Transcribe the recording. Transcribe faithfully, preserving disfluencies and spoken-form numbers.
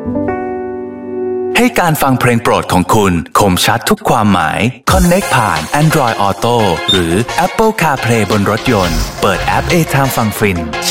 ให้การฟังเพลงโปรดของคุณคมชัดทุกความหมาย Connect ผ่าน Android Auto หรือ Apple CarPlay บนรถยนต์ เปิดแอป A-Time ฟังฟิน